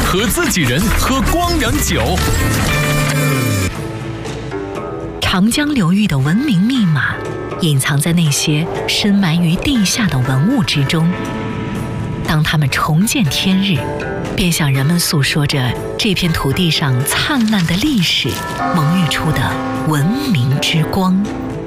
和自己人喝光良酒。 长江流域的文明密码，隐藏在那些深埋于地下的文物之中。当他们重见天日，便向人们诉说着这片土地上灿烂的历史萌育出的文明之光。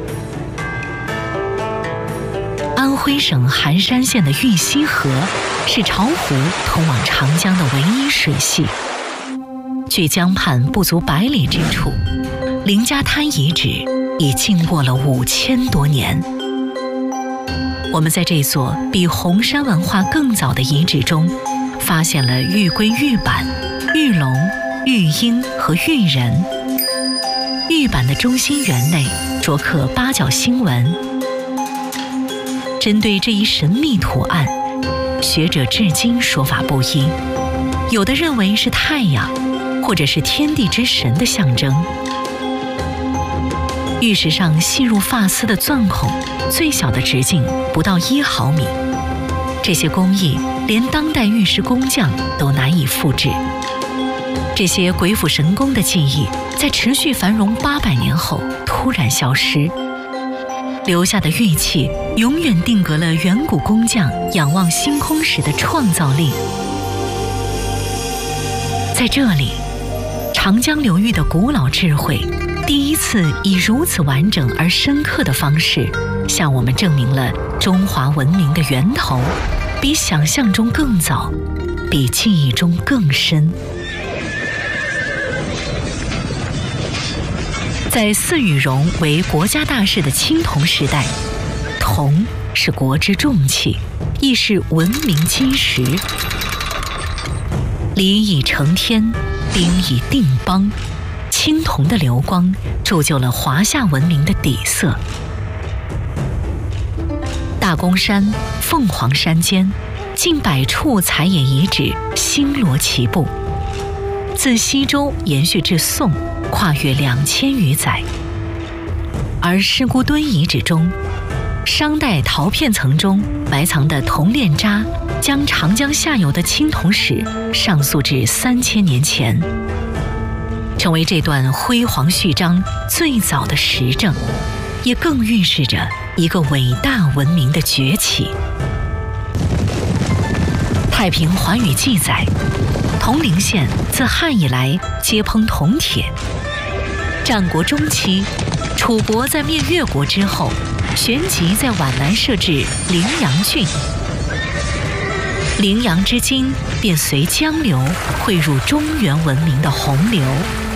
安徽省含山县的玉溪河是巢湖通往长江的唯一水系。距江畔不足100里之处，凌家滩遗址已经过了5000多年。我们在这座比红山文化更早的遗址中，发现了玉龟、玉板、玉龙、玉鹰和玉人。玉板的中心圆内着刻8角星纹。针对这一神秘图案，学者至今说法不一，有的认为是太阳，或者是天地之神的象征。玉石上细入发丝的钻孔，最小的直径不到1毫米。这些工艺连当代玉石工匠都难以复制。这些鬼斧神工的技艺，在持续繁荣800年后突然消失，留下的玉器永远定格了远古工匠仰望星空时的创造力。在这里，长江流域的古老智慧第一次以如此完整而深刻的方式，向我们证明了中华文明的源头比想象中更早，比记忆中更深。在祀与戎为国家大事的青铜时代，铜是国之重器，亦是文明基石。礼以承天，兵以定邦。青铜的流光铸就了华夏文明的底色。大公山、凤凰山间，近100处采冶遗址星罗棋布，自西周延续至宋，跨越2000余载。而尸姑墩遗址中，商代陶片层中埋藏的铜链渣，将长江下游的青铜史上溯至3000年前，成为这段辉煌序章最早的实证，也更预示着一个伟大文明的崛起。《太平寰宇》记载，铜陵县自汉以来皆烹铜铁。战国中期，楚国在灭越国之后，旋即在皖南设置陵阳郡。陵阳之今便随江流汇入中原文明的洪流，